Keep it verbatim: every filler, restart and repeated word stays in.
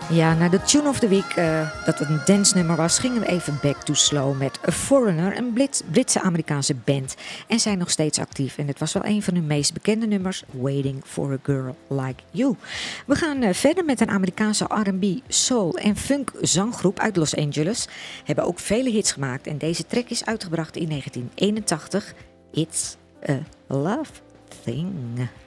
Ja, na de Tune of the Week, uh, dat het een dance-nummer was, gingen we even back to slow met A Foreigner, een Brit- Britse-Amerikaanse band. En zijn nog steeds actief. En het was wel een van hun meest bekende nummers, Waiting for a Girl Like You. We gaan uh, verder met een Amerikaanse R en B, soul en funk zanggroep uit Los Angeles. Hebben ook vele hits gemaakt en deze track is uitgebracht in negentien eenentachtig. It's a Love Thing.